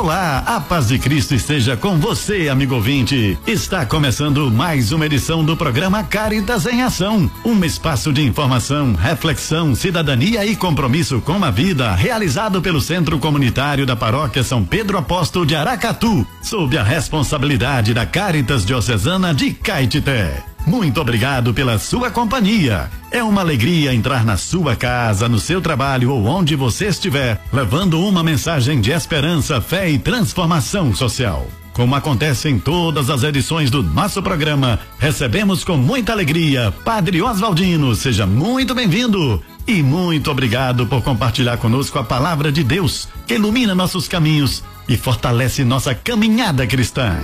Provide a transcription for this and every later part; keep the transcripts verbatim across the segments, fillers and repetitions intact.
Olá, a paz de Cristo esteja com você, amigo ouvinte. Está começando mais uma edição do programa Caritas em Ação, um espaço de informação, reflexão, cidadania e compromisso com a vida, realizado pelo Centro Comunitário da Paróquia São Pedro Apóstolo de Aracatu, sob a responsabilidade da Caritas Diocesana de Caetité. Muito obrigado pela sua companhia. É uma alegria entrar na sua casa, no seu trabalho ou onde você estiver, levando uma mensagem de esperança, fé e transformação social. Como acontece em todas as edições do nosso programa, recebemos com muita alegria Padre Oswaldino. Seja muito bem-vindo e muito obrigado por compartilhar conosco a palavra de Deus, que ilumina nossos caminhos e fortalece nossa caminhada cristã.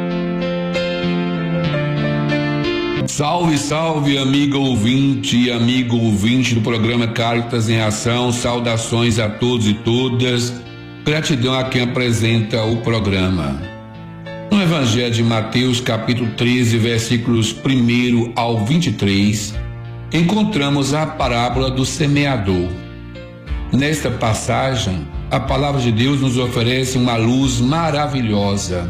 Salve, salve, amigo ouvinte e amigo ouvinte do programa Caritas em Ação. Saudações a todos e todas. Gratidão a quem apresenta o programa. No Evangelho de Mateus, capítulo treze, versículos primeiro ao vinte e três, encontramos a parábola do semeador. Nesta passagem, a palavra de Deus nos oferece uma luz maravilhosa.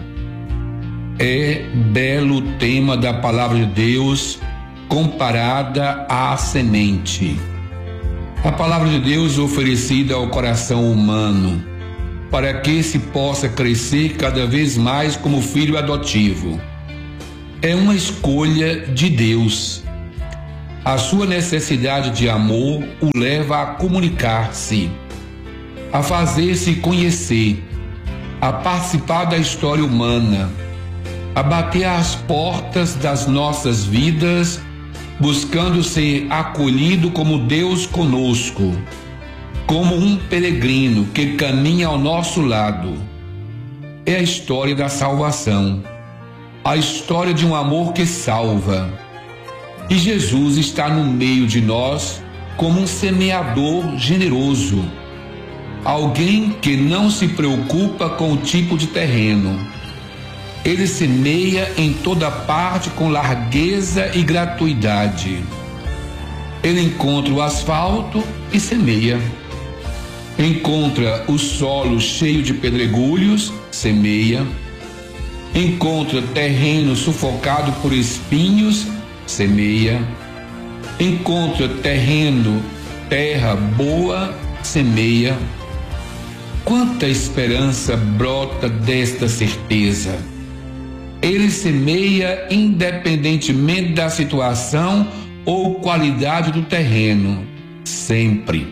É belo o tema da palavra de Deus comparada à semente. A palavra de Deus oferecida ao coração humano para que se possa crescer cada vez mais como filho adotivo. É uma escolha de Deus. A sua necessidade de amor o leva a comunicar-se, a fazer-se conhecer, a participar da história humana, a bater às portas das nossas vidas, buscando ser acolhido como Deus conosco, como um peregrino que caminha ao nosso lado. É a história da salvação, a história de um amor que salva. E Jesus está no meio de nós como um semeador generoso, alguém que não se preocupa com o tipo de terreno. Ele semeia em toda parte com largueza e gratuidade. Ele encontra o asfalto e semeia. Encontra o solo cheio de pedregulhos, semeia. Encontra terreno sufocado por espinhos, semeia. Encontra terreno, terra boa, semeia. Quanta esperança brota desta certeza! Ele semeia independentemente da situação ou qualidade do terreno, sempre.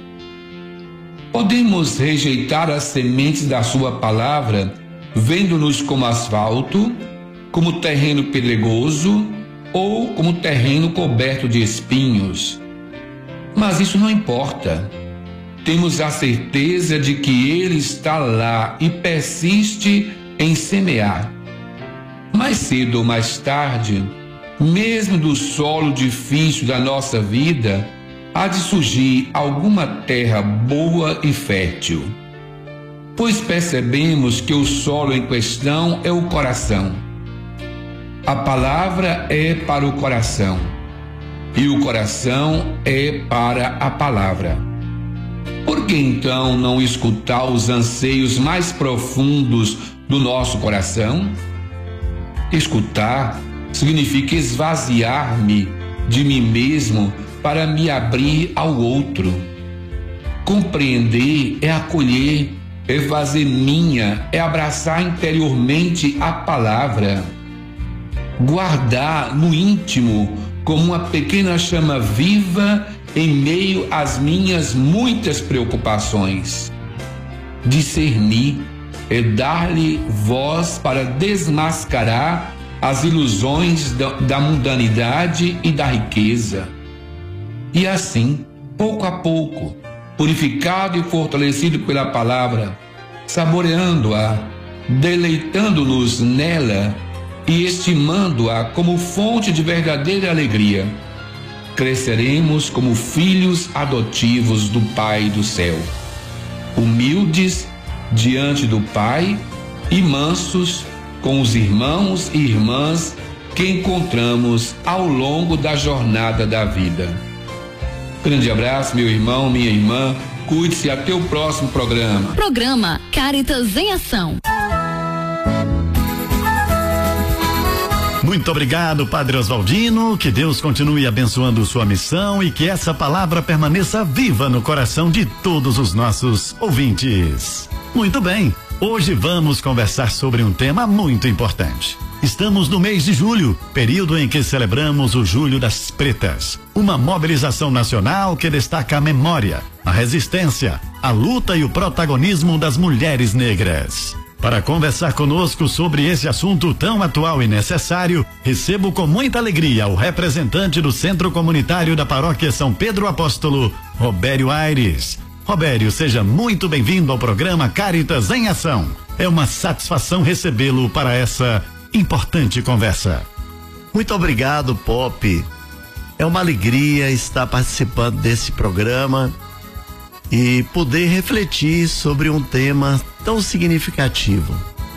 Podemos rejeitar as sementes da sua palavra, vendo-nos como asfalto, como terreno pedregoso ou como terreno coberto de espinhos. Mas isso não importa. Temos a certeza de que Ele está lá e persiste em semear. Mais cedo ou mais tarde, mesmo do solo difícil da nossa vida, há de surgir alguma terra boa e fértil. Pois percebemos que o solo em questão é o coração. A palavra é para o coração e o coração é para a palavra. Por que então não escutar os anseios mais profundos do nosso coração? Escutar significa esvaziar-me de mim mesmo para me abrir ao outro. Compreender é acolher, é fazer minha, é abraçar interiormente a palavra. Guardar no íntimo como uma pequena chama viva em meio às minhas muitas preocupações. Discernir é dar-lhe voz para desmascarar as ilusões da, da mundanidade e da riqueza. E assim, pouco a pouco, purificado e fortalecido pela palavra, saboreando-a, deleitando-nos nela e estimando-a como fonte de verdadeira alegria, cresceremos como filhos adotivos do Pai do céu, humildes diante do Pai e mansos com os irmãos e irmãs que encontramos ao longo da jornada da vida. Grande abraço, meu irmão, minha irmã. Cuide-se, até o próximo programa. Programa Caritas em Ação. Muito obrigado, Padre Oswaldino, que Deus continue abençoando sua missão e que essa palavra permaneça viva no coração de todos os nossos ouvintes. Muito bem, hoje vamos conversar sobre um tema muito importante. Estamos no mês de julho, período em que celebramos o Julho das Pretas, uma mobilização nacional que destaca a memória, a resistência, a luta e o protagonismo das mulheres negras. Para conversar conosco sobre esse assunto tão atual e necessário, recebo com muita alegria o representante do Centro Comunitário da Paróquia São Pedro Apóstolo, Robério Aires. Robério, seja muito bem-vindo ao programa Caritas em Ação. É uma satisfação recebê-lo para essa importante conversa. Muito obrigado, Pop. É uma alegria estar participando desse programa e poder refletir sobre um tema tão significativo.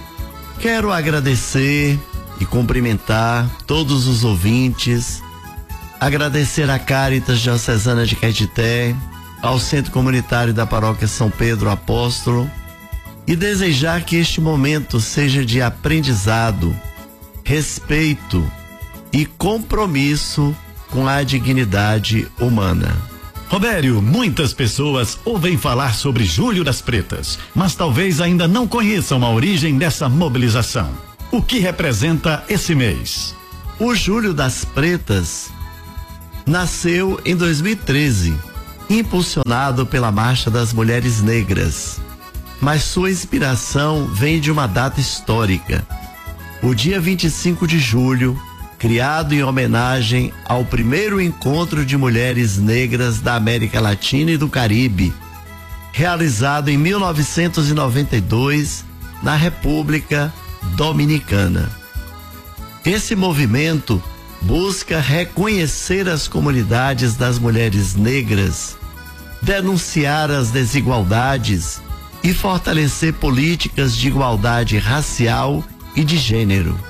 Quero agradecer e cumprimentar todos os ouvintes, agradecer a Caritas Diocesana de Caetité, ao Centro Comunitário da Paróquia São Pedro Apóstolo e desejar que este momento seja de aprendizado, respeito e compromisso com a dignidade humana. Robério, muitas pessoas ouvem falar sobre Julho das Pretas, mas talvez ainda não conheçam a origem dessa mobilização. O que representa esse mês? O Julho das Pretas nasceu em dois mil e treze, impulsionado pela Marcha das Mulheres Negras, mas sua inspiração vem de uma data histórica. O dia vinte e cinco de julho, criado em homenagem ao primeiro encontro de mulheres negras da América Latina e do Caribe, realizado em mil novecentos e noventa e dois na República Dominicana. Esse movimento busca reconhecer as comunidades das mulheres negras, denunciar as desigualdades e fortalecer políticas de igualdade racial e de gênero.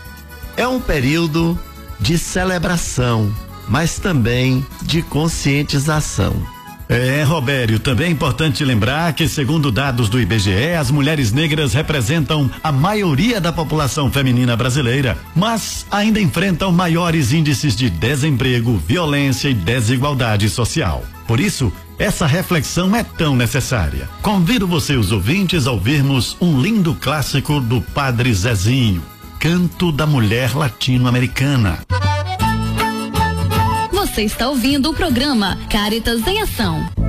É um período de celebração, mas também de conscientização. É, Robério, também é importante lembrar que, segundo dados do I B G E, as mulheres negras representam a maioria da população feminina brasileira, mas ainda enfrentam maiores índices de desemprego, violência e desigualdade social. Por isso, essa reflexão é tão necessária. Convido você, os ouvintes, a ouvirmos um lindo clássico do Padre Zezinho, Canto da Mulher Latino-Americana. Você está ouvindo o programa Caritas em Ação.